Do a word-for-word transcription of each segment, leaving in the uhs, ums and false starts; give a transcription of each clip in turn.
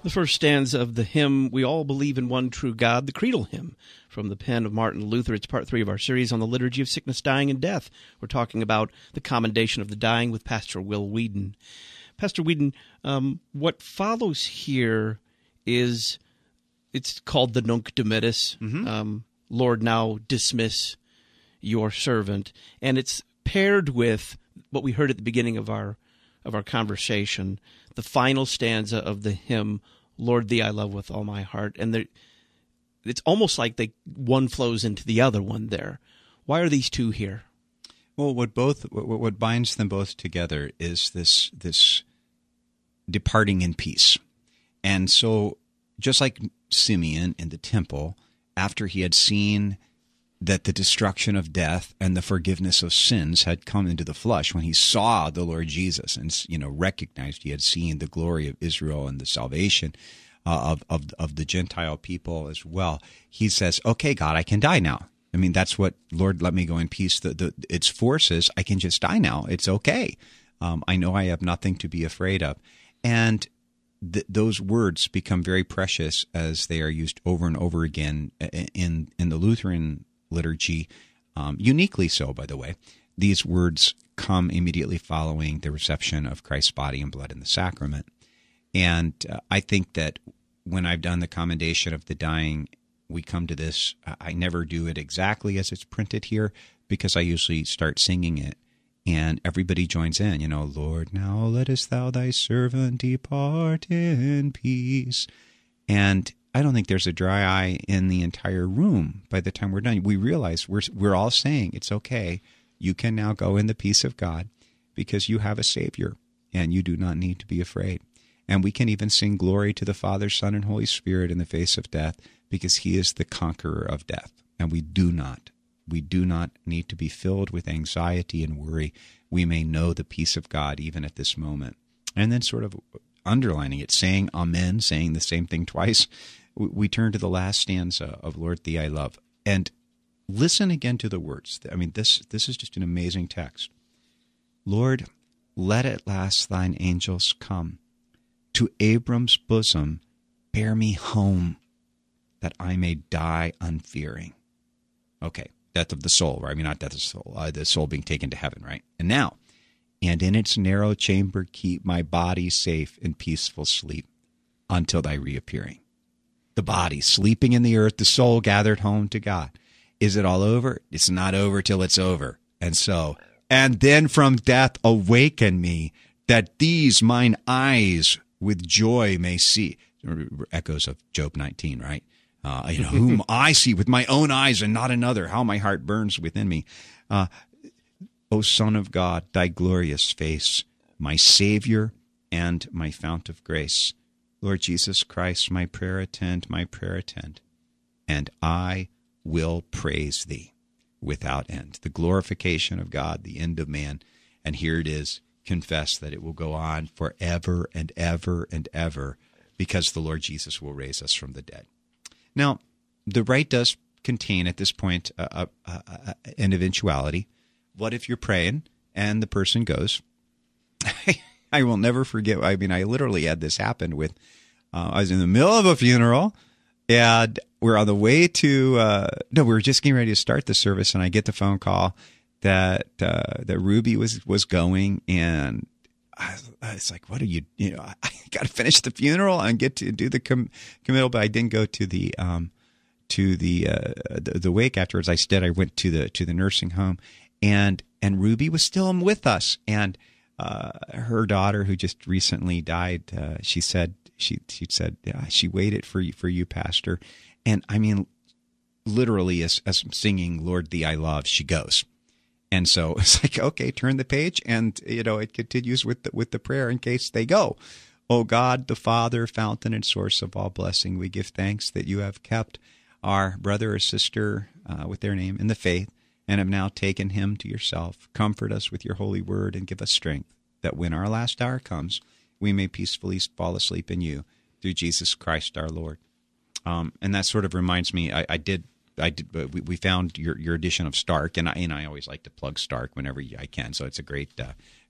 The first stanza of the hymn, We All Believe in One True God, the Creedal Hymn, from the pen of Martin Luther. It's part three of our series on the liturgy of sickness, dying, and death. We're talking about the commendation of the dying with Pastor Will Weedon. Pastor Weedon, um, what follows here is, it's called the Nunc Dimittis, mm-hmm. um, Lord, now dismiss your servant. And it's paired with what we heard at the beginning of our of our conversation, the final stanza of the hymn, Lord, thee I love with all my heart. And there, it's almost like they one flows into the other one there. Why are these two here? Well, what both what, what binds them both together is this this departing in peace. And so just like Simeon in the temple, after he had seen that the destruction of death and the forgiveness of sins had come into the flesh, when he saw the Lord Jesus and, you know, recognized he had seen the glory of Israel and the salvation uh, of, of of the Gentile people as well, he says, okay, God, I can die now. I mean, that's what, Lord, let me go in peace. The, the, its forces, I can just die now. It's okay. Um, I know I have nothing to be afraid of. And th- those words become very precious as they are used over and over again in, in the Lutheran liturgy, um, uniquely so, by the way. These words come immediately following the reception of Christ's body and blood in the sacrament. And uh, I think that when I've done the commendation of the dying, we come to this. I never do it exactly as it's printed here, because I usually start singing it and everybody joins in, you know, Lord, now lettest thou thy servant depart in peace. And I don't think there's a dry eye in the entire room by the time we're done. We realize we're we're all saying, it's okay. You can now go in the peace of God because you have a Savior and you do not need to be afraid. And we can even sing glory to the Father, Son, and Holy Spirit in the face of death, because he is the conqueror of death. And we do not, we do not need to be filled with anxiety and worry. We may know the peace of God even at this moment. And then sort of underlining it, saying amen, saying the same thing twice, we turn to the last stanza of Lord, thee I love. And listen again to the words. I mean, this this is just an amazing text. Lord, let at last thine angels come. To Abram's bosom bear me home, that I may die unfearing. Okay, death of the soul, right? I mean, not death of the soul, uh, the soul being taken to heaven, right? And now, and in its narrow chamber keep my body safe in peaceful sleep until thy reappearing. The body sleeping in the earth, the soul gathered home to God. Is it all over? It's not over till it's over. And so, and then from death awaken me, that these mine eyes with joy may see. Echoes of Job nineteen, right? Uh, you know, whom I see with my own eyes and not another, how my heart burns within me. Uh, O Son of God, thy glorious face, my Savior and my fount of grace. Lord Jesus Christ, my prayer attend, my prayer attend, and I will praise thee without end. The glorification of God, the end of man. And here it is, confess that it will go on forever and ever and ever, because the Lord Jesus will raise us from the dead. Now, the rite does contain at this point a, a, a, an eventuality. What if you're praying and the person goes? I will never forget. I mean, I literally had this happen with, uh, I was in the middle of a funeral and we're on the way to, uh, no, we were just getting ready to start the service, and I get the phone call that, uh, that Ruby was, was going, and I, I was like, what are you, you know, I, I got to finish the funeral and get to do the com- committal, but I didn't go to the, um, to the, uh, the, the wake afterwards. I Instead, I went to the, to the nursing home, and, and Ruby was still with us. And, Uh, her daughter, who just recently died, uh, she said, she she said, yeah, she waited for you, for you, Pastor. And I mean, literally, as, as I'm singing Lord, thee I love, she goes. And so it's like, okay, turn the page, and you know, it continues with the, with the prayer in case they go. O God, the Father, fountain and source of all blessing, we give thanks that you have kept our brother or sister uh, with their name in the faith, and have now taken him to yourself. Comfort us with your holy word and give us strength, that when our last hour comes, we may peacefully fall asleep in you, through Jesus Christ our Lord. Um, and that sort of reminds me, I, I did, I did. We, we found your, your edition of Stark, and I and I always like to plug Stark whenever I can. So it's a great, uh,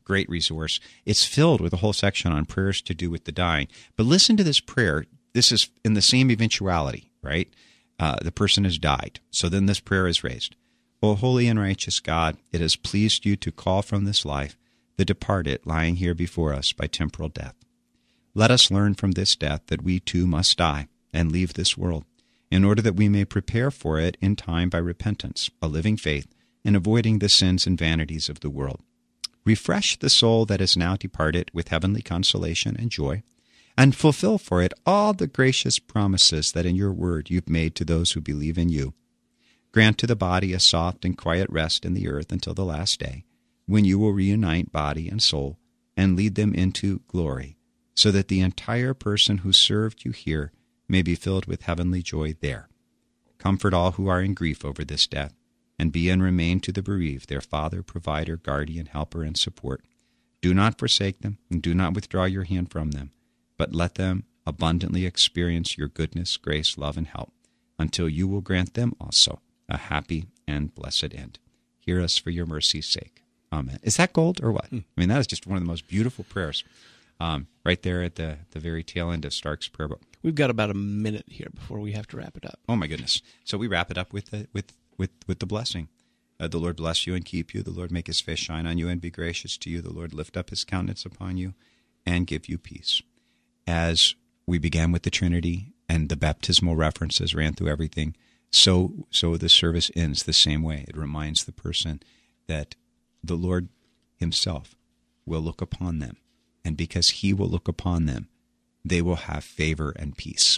great resource. It's filled with a whole section on prayers to do with the dying. But listen to this prayer. This is in the same eventuality, right? Uh, the person has died. So then this prayer is raised. O holy and righteous God, it has pleased you to call from this life the departed lying here before us by temporal death. Let us learn from this death that we too must die and leave this world, in order that we may prepare for it in time by repentance, a living faith, and avoiding the sins and vanities of the world. Refresh the soul that is now departed with heavenly consolation and joy, and fulfill for it all the gracious promises that in your word you've made to those who believe in you. Grant to the body a soft and quiet rest in the earth until the last day, when you will reunite body and soul and lead them into glory, so that the entire person who served you here may be filled with heavenly joy there. Comfort all who are in grief over this death, and be and remain to the bereaved their father, provider, guardian, helper, and support. Do not forsake them, and do not withdraw your hand from them, but let them abundantly experience your goodness, grace, love, and help, until you will grant them also a happy and blessed end. Hear us for your mercy's sake. Amen. Is that gold or what? I mean, that is just one of the most beautiful prayers. Um, right there at the, the very tail end of Stark's prayer book. We've got about a minute here before we have to wrap it up. Oh, my goodness. So we wrap it up with the, with, with, with the blessing. Uh, the Lord bless you and keep you. The Lord make his face shine on you and be gracious to you. The Lord lift up his countenance upon you and give you peace. As we began with the Trinity and the baptismal references ran through everything, so so the service ends the same way. It reminds the person that the Lord himself will look upon them. And because he will look upon them, they will have favor and peace.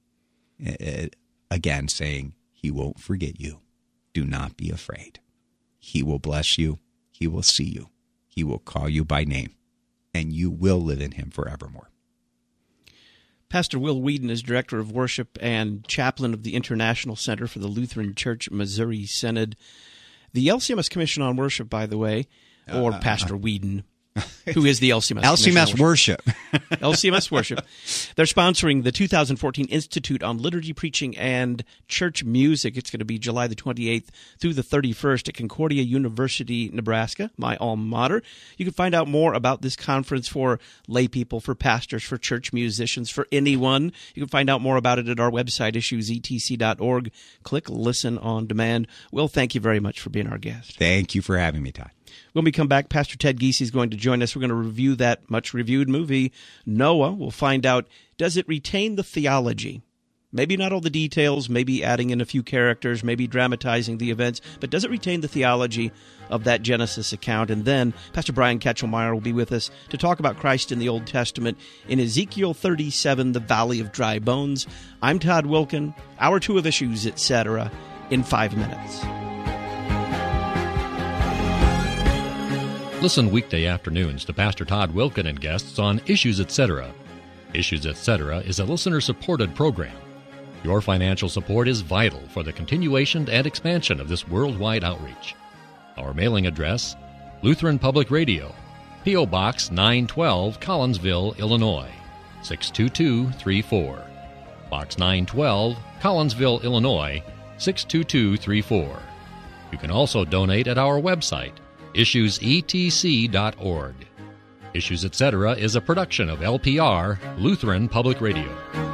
It, again, saying, he won't forget you. Do not be afraid. He will bless you. He will see you. He will call you by name. And you will live in him forevermore. Pastor Will Weedon is Director of Worship and Chaplain of the International Center for the Lutheran Church Missouri Synod. The L C M S Commission on Worship, by the way, or uh, Pastor uh, Weedon, who is the L C M S L C M S Worship. L C M S Worship. They're sponsoring the two thousand fourteen Institute on Liturgy, Preaching, and Church Music. It's going to be July the twenty-eighth through the thirty-first at Concordia University, Nebraska, my alma mater. You can find out more about this conference for lay people, for pastors, for church musicians, for anyone. You can find out more about it at our website, issues e t c dot org. Click Listen on Demand. Will, thank you very much for being our guest. Thank you for having me, Todd. When we come back, Pastor Ted Giese is going to join us. We're going to review that much-reviewed movie, Noah. We'll find out, does it retain the theology? Maybe not all the details, maybe adding in a few characters, maybe dramatizing the events, but does it retain the theology of that Genesis account? And then Pastor Brian Ketchelmeyer will be with us to talk about Christ in the Old Testament in Ezekiel thirty-seven, the Valley of Dry Bones. I'm Todd Wilken. Hour two of Issues, et cetera, in five minutes. Listen weekday afternoons to Pastor Todd Wilken and guests on Issues, et cetera. Issues, et cetera is a listener-supported program. Your financial support is vital for the continuation and expansion of this worldwide outreach. Our mailing address, Lutheran Public Radio, P O. Box nine twelve, Collinsville, Illinois, six two two three four. Box nine twelve, Collinsville, Illinois, six two two three four. You can also donate at our website, issues e t c dot org. Issues, et cetera is a production of L P R, Lutheran Public Radio.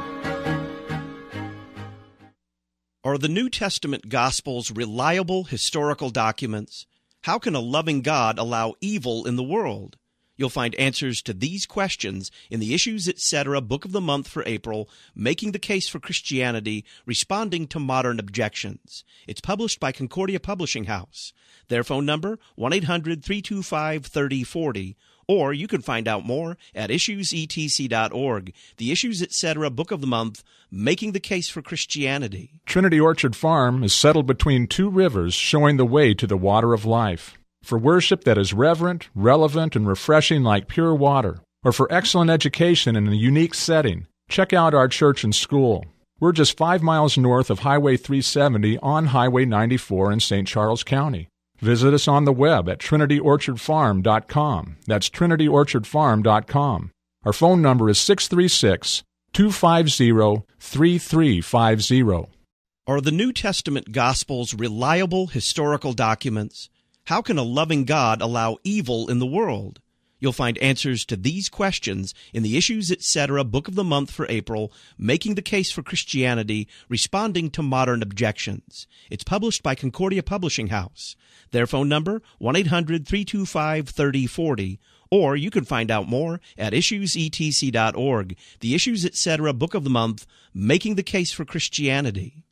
Are the New Testament Gospels reliable historical documents? How can a loving God allow evil in the world? You'll find answers to these questions in the Issues, et cetera Book of the Month for April, Making the Case for Christianity, Responding to Modern Objections. It's published by Concordia Publishing House. Their phone number, one eight hundred three two five three oh four oh, or you can find out more at issues e t c dot org. The Issues, et cetera Book of the Month, Making the Case for Christianity. Trinity Orchard Farm is settled between two rivers, showing the way to the water of life. For worship that is reverent, relevant, and refreshing like pure water, or for excellent education in a unique setting, check out our church and school. We're just five miles north of Highway three seventy on Highway ninety-four in Saint Charles County. Visit us on the web at trinity orchard farm dot com. That's trinity orchard farm dot com. Our phone number is six three six, two five zero, three three five zero. Are the New Testament Gospels reliable historical documents? How can a loving God allow evil in the world? You'll find answers to these questions in the Issues Etc. Book of the Month for April, Making the Case for Christianity, Responding to Modern Objections. It's published by Concordia Publishing House. Their phone number, one eight hundred, three two five, three oh four oh, or you can find out more at issues e t c dot org. The Issues Etc. Book of the Month, Making the Case for Christianity.